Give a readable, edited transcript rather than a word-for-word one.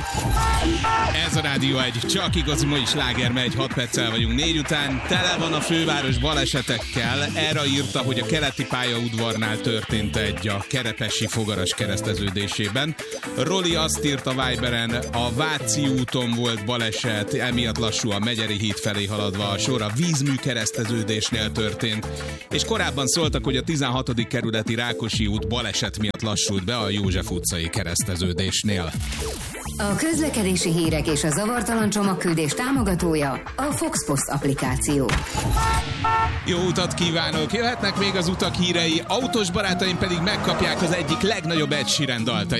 Ez a Rádió 1, csak igazi mai sláger megy, 6 perccel vagyunk 4 után, tele van a főváros balesetekkel. Erre írta, hogy a keleti pályaudvarnál történt egy a Kerepesi Fogaras kereszteződésében. Roli azt írt a Viberen, a Váci úton volt baleset, emiatt lassú a Megyeri híd felé haladva a sor, a vízmű kereszteződésnél történt. És korábban szóltak, hogy a 16. kerületi Rákosi út baleset miatt lassult be a József utcai kereszteződésnél. A közlekedési hírek és a zavartalan csomagküldés támogatója a Fox Post applikáció. Jó utat kívánok! Jöhetnek még az utak hírei, autós barátaim pedig megkapják az egyik legnagyobb Ed Sheeran dalt.